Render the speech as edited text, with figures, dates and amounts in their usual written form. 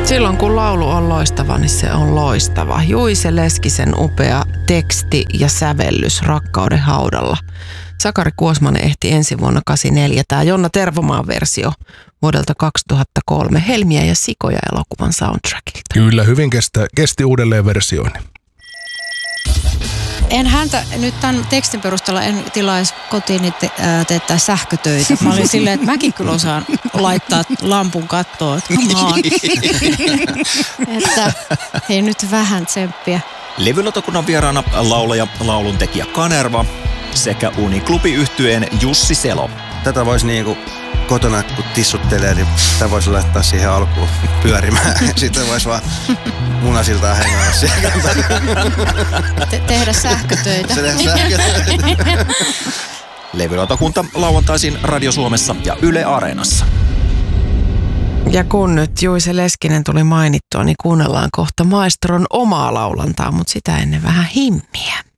Silloin kun laulu on loistava, niin se on loistava. Juise Leskisen upea teksti ja sävellys Rakkauden haudalla. Sakari Kuosmanen ehti ensi vuonna 84. Tämä Jonna Tervomaan versio vuodelta 2003 Helmiä ja sikoja elokuvan soundtrackilta. Kyllä, hyvin kesti uudelleen versioinnin. En häntä nyt tämän tekstin perusteella en tilaisi kotiin teettää sähkötöitä. Mä olin silleen, että mäkin kyllä osaan laittaa lampun kattoon. Come on. Että hei nyt vähän tsemppiä. Levylautakunnan vieraana laulaja, lauluntekijä Kanerva sekä Uniklubi-yhtyeen Jussi Selo. Tätä voisi niinku kotona, kun tissuttelee, niin tätä voisi laittaa siihen alkuun pyörimään. Sitten voisi vaan munasiltaan hengää siihen. Tehdä sähkötöitä. Levylautakunta lauantaisin Radio Suomessa ja Yle Areenassa. Ja kun nyt Juise Leskinen tuli mainittua, niin kuunnellaan kohta maestron omaa laulantaa, mutta sitä ennen vähän himmiä.